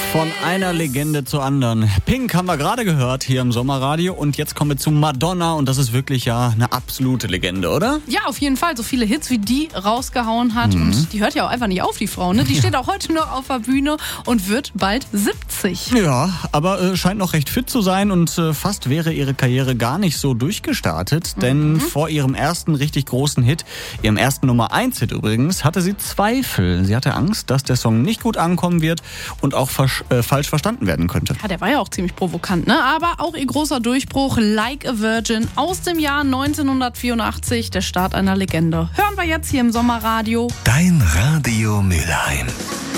Von einer Legende zur anderen. Pink haben wir gerade gehört hier im Sommerradio und jetzt kommen wir zu Madonna und das ist wirklich ja eine absolute Legende, oder? Ja, auf jeden Fall. So viele Hits, wie die rausgehauen hat. Und die hört ja auch einfach nicht auf, die Frau. Ne? Die steht auch heute noch auf der Bühne und wird bald 70. Ja, aber scheint noch recht fit zu sein und fast wäre ihre Karriere gar nicht so durchgestartet. Denn vor ihrem ersten richtig großen Hit, ihrem ersten Nummer-1-Hit übrigens, hatte sie Zweifel. Sie hatte Angst, dass der Song nicht gut ankommen wird und auch falsch verstanden werden könnte. Ja, der war ja auch ziemlich provokant, ne? Aber auch ihr großer Durchbruch, Like a Virgin, aus dem Jahr 1984, der Start einer Legende. Hören wir jetzt hier im Sommerradio. Dein Radio Mülheim.